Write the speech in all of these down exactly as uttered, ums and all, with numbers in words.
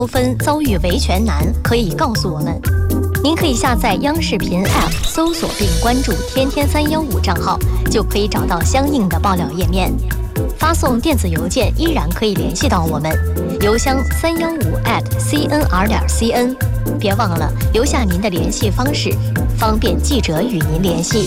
纠纷遭遇维权难，可以告诉我们。您可以下载央视频 App， 搜索并关注“天天三幺五”账号，就可以找到相应的爆料页面。发送电子邮件依然可以联系到我们，邮箱三幺五 at cnr 点 cn。别忘了留下您的联系方式，方便记者与您联系。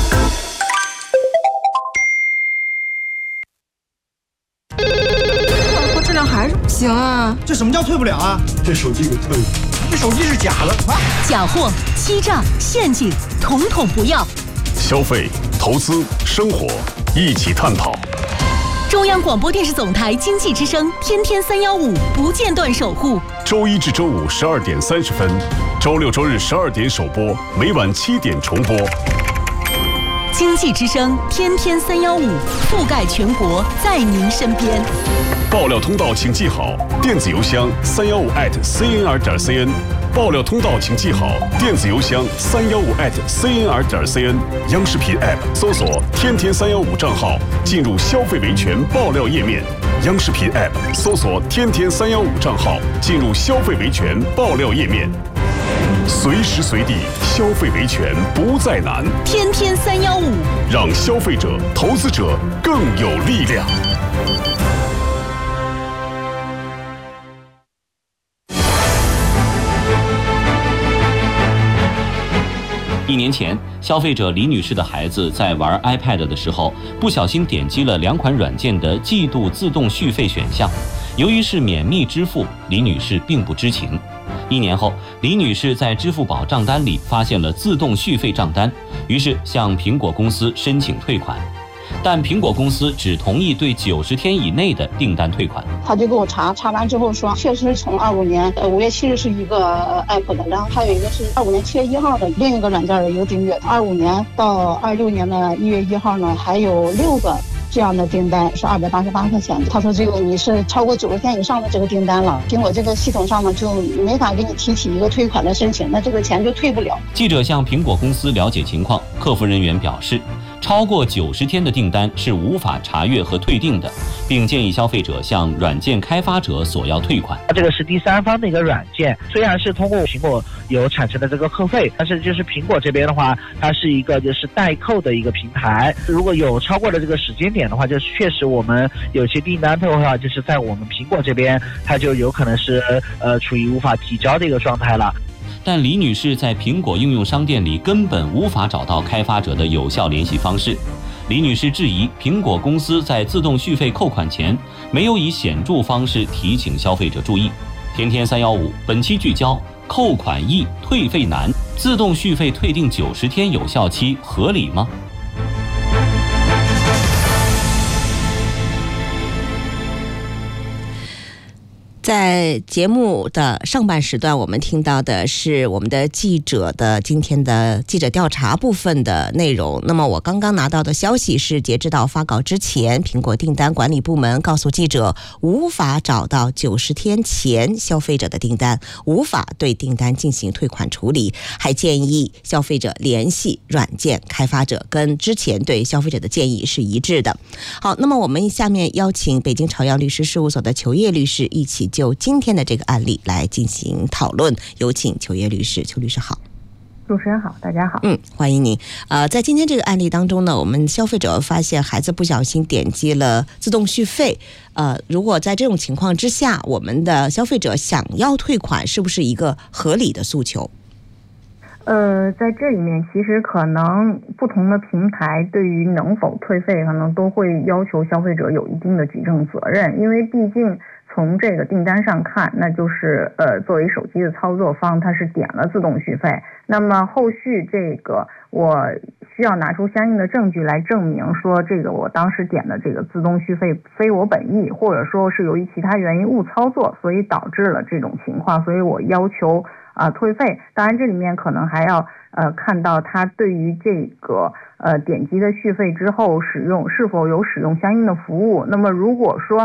质量还是不行啊！ 这什么叫退不了啊？ 这手机给退了， 这手机是假的啊！ 假货、欺诈、陷阱，统统不要。 消费、投资、生活，一起探讨。 中央广播电视总台经济之声，天天三幺五，不间断守护。 周一至周五十二点三十分，周六周日十二点首播，每晚七点重播。 经济之声，天天三幺五，覆盖全国，在您身边。 爆料通道请记好，电子邮箱三幺五 at cnr 点 cn。爆料通道请记好，电子邮箱三幺五 at cnr 点 cn。央视频 App 搜索“天天三幺五”账号，进入消费维权爆料页面。央视频 App 搜索“天天三幺五”账号，进入消费维权爆料页面。随时随地消费维权不再难， 天天三幺五， 让消费者、投资者更有力量。 一年前，消费者李女士的孩子在玩 iPad 的时候，不小心点击了两款软件的季度自动续费选项。由于是免密支付，李女士并不知情。一年后，李女士在支付宝账单里发现了自动续费账单，于是向苹果公司申请退款。但苹果公司只同意对九十天以内的订单退款。 他就给我查，查完之后说，确实从二五年呃五月七日是一个 app 的，然后还有一个是二五年七月一号的另一个软件的一个订阅。二五年到二六年的一月一号呢，还有六个这样的订单是二百八十八块钱。他说这个你是超过九十天以上的这个订单了，苹果这个系统上呢就没法给你提起一个退款的申请，那这个钱就退不了。 记者向苹果公司了解情况，客服人员表示，超过九十天的订单是无法查阅和退订的，并建议消费者向软件开发者索要退款。 这个是第三方的一个软件，虽然是通过苹果有产生的这个扣费，但是就是苹果这边的话，它是一个就是代扣的一个平台。如果有超过了这个时间点的话，就确实我们有些订单的话，就是在我们苹果这边，它就有可能是呃处于无法提交的一个状态了。 但李女士在苹果应用商店里根本无法找到开发者的有效联系方式。李女士质疑苹果公司在自动续费扣款前没有以显著方式提醒消费者注意。天天三幺五本期聚焦：扣款易，退费难，自动续费退订九十天有效期合理吗？ 在节目的上半时段，我们听到的是我们的记者的今天的记者调查部分的内容。那么我刚刚拿到的消息是，截止到发稿之前，苹果订单管理部门告诉记者，无法找到九十天前消费者的订单，无法对订单进行退款处理，还建议消费者联系软件开发者，跟之前对消费者的建议是一致的。好，那么我们下面邀请北京朝阳律师事务所的裘烨律师一起就今天的这个案例来进行讨论。有请裘烨律师。裘律师好。 主持人好，大家好。 嗯，欢迎您。呃，在今天这个案例当中呢，我们消费者发现孩子不小心点击了自动续费。呃，如果在这种情况之下，我们的消费者想要退款，是不是一个合理的诉求？ 呃，在这里面其实可能不同的平台对于能否退费，可能都会要求消费者有一定的举证责任，因为毕竟从这个订单上看，那就是呃，作为手机的操作方，他是点了自动续费，那么后续这个我需要拿出相应的证据来证明说，这个我当时点的这个自动续费非我本意，或者说是由于其他原因误操作，所以导致了这种情况，所以我要求啊、呃、退费。当然这里面可能还要呃看到他对于这个呃点击的续费之后使用是否有使用相应的服务。那么如果说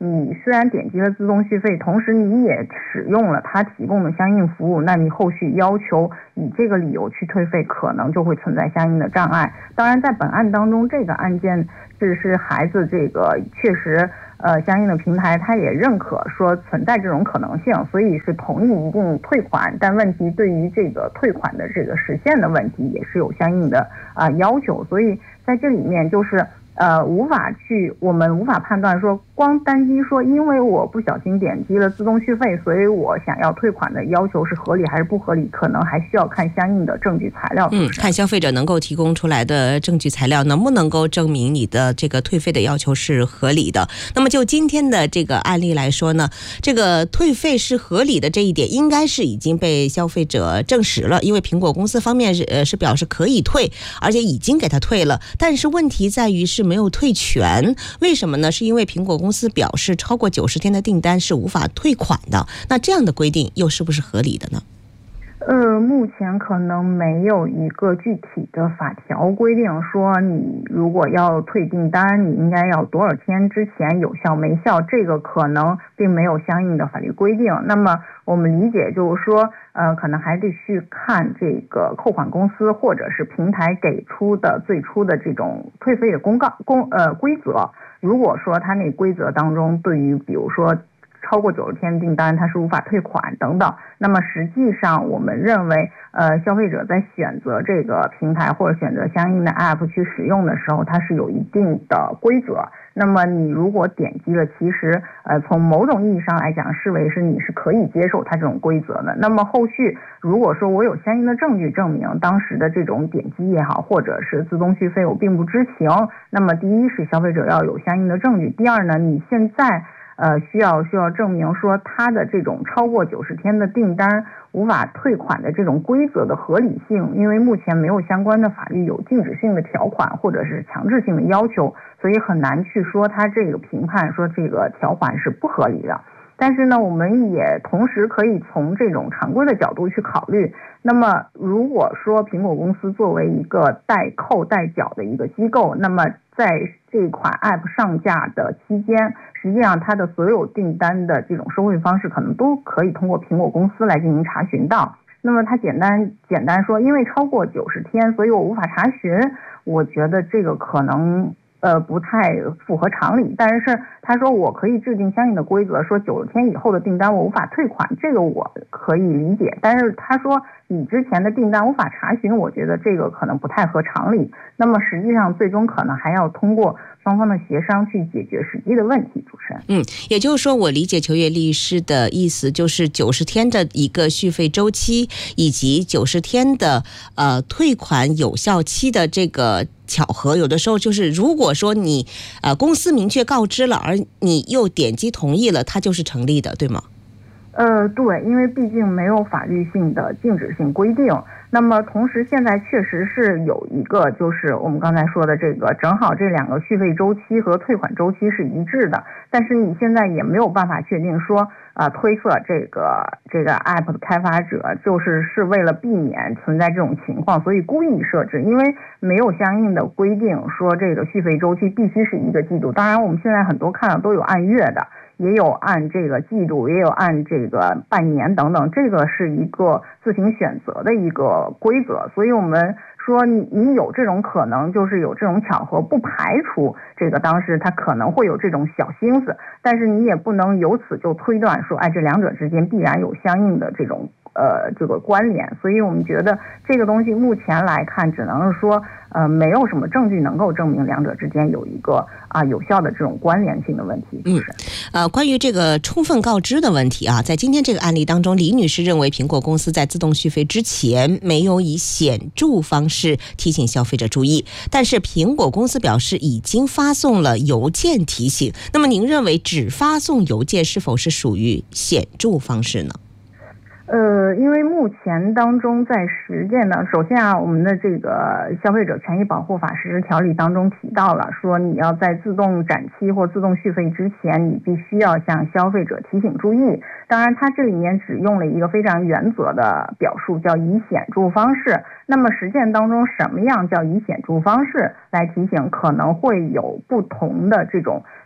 你虽然点击了自动续费，同时你也使用了它提供的相应服务，那你后续要求以这个理由去退费，可能就会存在相应的障碍。当然在本案当中，这个案件只是孩子这个确实呃相应的平台他也认可说存在这种可能性，所以是同意一定退款，但问题对于这个退款的这个实现的问题也是有相应的啊、呃、要求，所以在这里面就是呃，无法去，我们无法判断说，光单机说，因为我不小心点击了自动续费，所以我想要退款的要求是合理还是不合理，可能还需要看相应的证据材料。 嗯，看消费者能够提供出来的证据材料能不能够证明你的这个退费的要求是合理的。那么就今天的这个案例来说呢，这个退费是合理的这一点，应该是已经被消费者证实了，因为苹果公司方面是呃是表示可以退，而且已经给他退了。但是问题在于是没有退全，为什么呢？是因为苹果公司表示超过九十天的订单是无法退款的。那这样的规定又是不是合理的呢？ 呃，目前可能没有一个具体的法条规定说你如果要退订单，你应该要多少天之前有效没效，这个可能并没有相应的法律规定。那么我们理解就是说，呃，可能还得去看这个扣款公司或者是平台给出的最初的这种退费的公告公呃规则。如果说它那规则当中对于比如说超过九十天订单它是无法退款等等，那么实际上我们认为呃，消费者在选择这个平台或者选择相应的 app 去使用的时候，它是有一定的规则。那么你如果点击了，其实呃从某种意义上来讲视为是你是可以接受它这种规则的。那么后续如果说我有相应的证据证明当时的这种点击也好或者是自动续费我并不知情，那么第一是消费者要有相应的证据，第二呢，你现在呃，需要需要证明说它的这种超过九十天的订单无法退款的这种规则的合理性，因为目前没有相关的法律有禁止性的条款或者是强制性的要求，所以很难去说它这个评判说这个条款是不合理的。但是呢，我们也同时可以从这种常规的角度去考虑，那么如果说苹果公司作为一个代扣代缴的一个机构，那么在这款 app 上架的期间，实际上它的所有订单的这种收费方式可能都可以通过苹果公司来进行查询到。那么它简单简单说，因为超过九十天，所以我无法查询，我觉得这个可能呃不太符合常理。但是他说我可以制定相应的规则，说九十天以后的订单我无法退款，这个我可以理解。但是他说你之前的订单无法查询，我觉得这个可能不太合常理。那么实际上最终可能还要通过双方的协商去解决实际的问题。主持人， 嗯，也就是说，我理解秋月律师的意思，就是九十天的一个续费周期，以及九十天的呃退款有效期的这个巧合，有的时候就是如果说你呃公司明确告知了，而你又点击同意了，它就是成立的，对吗？ 呃，对，因为毕竟没有法律性的禁止性规定。那么同时现在确实是有一个，就是我们刚才说的这个，正好这两个续费周期和退款周期是一致的，但是你现在也没有办法确定说呃，推测这个这个 app 的开发者就是是为了避免存在这种情况，所以故意设置，因为没有相应的规定说这个续费周期必须是一个季度。当然我们现在很多看到都有按月的，也有按这个季度，也有按这个半年等等，这个是一个自行选择的一个规则。所以我们说你你有这种可能，就是有这种巧合，不排除这个当时他可能会有这种小心思，但是你也不能由此就推断说哎这两者之间必然有相应的这种呃这个关联。所以我们觉得这个东西目前来看只能是说呃没有什么证据能够证明两者之间有一个啊有效的这种关联性的问题。 嗯，呃，关于这个充分告知的问题啊，在今天这个案例当中，李女士认为苹果公司在自动续费之前没有以显著方式提醒消费者注意，但是苹果公司表示已经发送了邮件提醒。那么您认为只发送邮件是否是属于显著方式呢？ 呃，因为目前当中在实践呢，首先啊，我们的这个消费者权益保护法实施条例当中提到了，说你要在自动展期或自动续费之前，你必须要向消费者提醒注意。当然，它这里面只用了一个非常原则的表述，叫以显著方式。那么实践当中，什么样叫以显著方式来提醒，可能会有不同的这种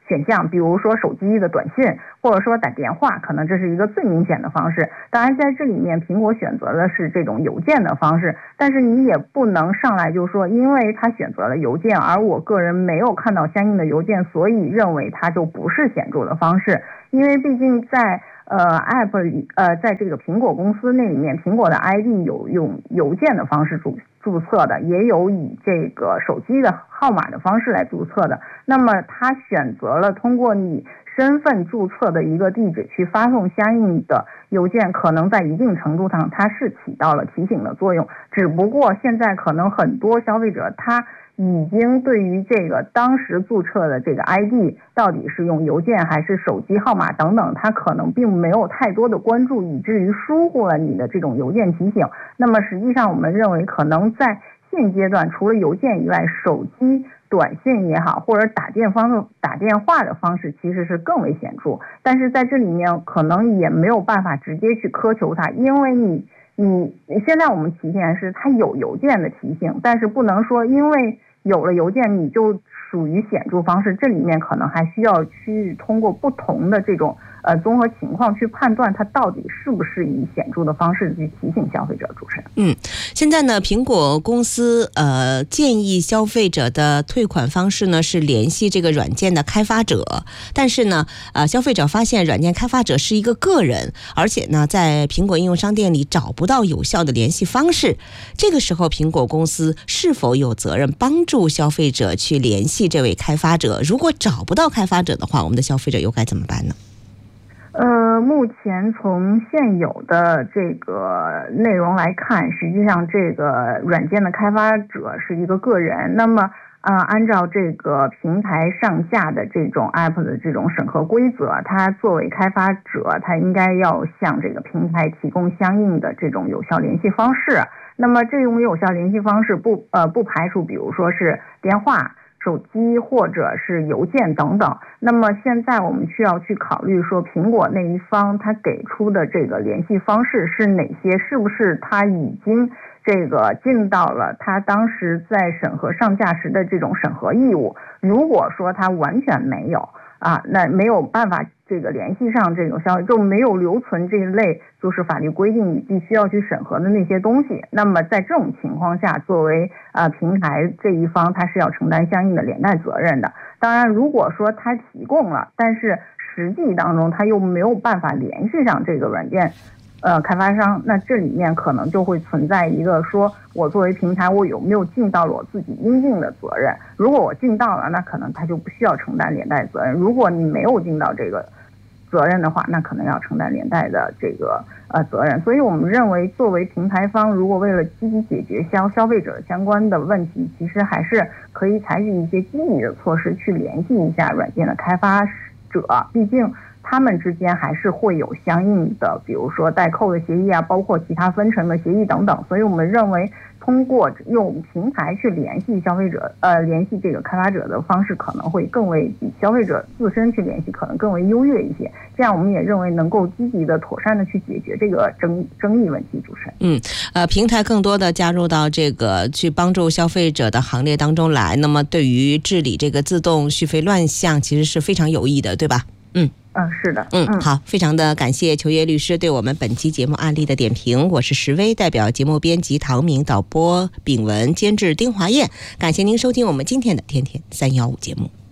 选项，比如说手机的短信，或者说打电话，可能这是一个最明显的方式。当然在这里面苹果选择的是这种邮件的方式，但是你也不能上来就说因为他选择了邮件，而我个人没有看到相应的邮件，所以认为它就不是显著的方式。因为毕竟在呃 App 里呃在这个苹果公司那里面，苹果的 I D 有用邮件的方式注注册的，也有以这个手机的号码的方式来注册的。那么他选择了通过你身份注册的一个地址去发送相应的邮件，可能在一定程度上它是起到了提醒的作用，只不过现在可能很多消费者他已经对于这个当时注册的这个 I D 到底是用邮件还是手机号码等等，他可能并没有太多的关注，以至于疏忽了你的这种邮件提醒。那么实际上我们认为可能在现阶段除了邮件以外，手机短信也好，或者打电方打电话的方式其实是更为显著，但是在这里面可能也没有办法直接去苛求它，因为你你现在我们提醒是它有邮件的提醒，但是不能说因为有了邮件你就属于显著方式，这里面可能还需要去通过不同的这种呃综合情况去判断它到底是不是以显著的方式去提醒消费者。主持人， 嗯，现在呢，苹果公司呃建议消费者的退款方式呢是联系这个软件的开发者，但是呢，呃，消费者发现软件开发者是一个个人，而且呢，在苹果应用商店里找不到有效的联系方式。这个时候，苹果公司是否有责任帮助消费者去联系这位开发者？如果找不到开发者的话，我们的消费者又该怎么办呢？ 呃，目前从现有的这个内容来看，实际上这个软件的开发者是一个个人。那么，呃，按照这个平台上架的这种 App 的这种审核规则，他作为开发者，他应该要向这个平台提供相应的这种有效联系方式。那么，这种有效联系方式不呃不排除，比如说是电话、手机或者是邮件等等。那么现在我们需要去考虑说，苹果那一方他给出的这个联系方式是哪些，是不是他已经这个尽到了他当时在审核上架时的这种审核义务。如果说他完全没有啊，那没有办法这个联系上这种消息，就没有留存这一类就是法律规定你必须要去审核的那些东西，那么在这种情况下，作为呃平台这一方，他是要承担相应的连带责任的。当然，如果说他提供了，但是实际当中他又没有办法联系上这个软件呃开发商，那这里面可能就会存在一个说，我作为平台我有没有尽到了我自己应尽的责任。如果我尽到了，那可能他就不需要承担连带责任。如果你没有尽到这个责任的话，那可能要承担连带的这个呃责任。所以我们认为，作为平台方，如果为了积极解决消消费者相关的问题，其实还是可以采取一些积极的措施去联系一下软件的开发者，毕竟他们之间还是会有相应的，比如说代扣的协议啊，包括其他分成的协议等等。所以我们认为，通过用平台去联系消费者，呃，联系这个开发者的方式，可能会更为比消费者自身去联系可能更为优越一些。这样我们也认为能够积极的、妥善的去解决这个争争议问题。主持人， 嗯，呃，平台更多的加入到这个去帮助消费者的行列当中来，那么对于治理这个自动续费乱象，其实是非常有益的，对吧？嗯。 嗯，是的， 嗯，好，非常的感谢裘烨律师对我们本期节目案例的点评。我是石薇，代表节目编辑唐明，导播秉文，监制丁华燕。感谢您收听我们今天的天天三幺五节目。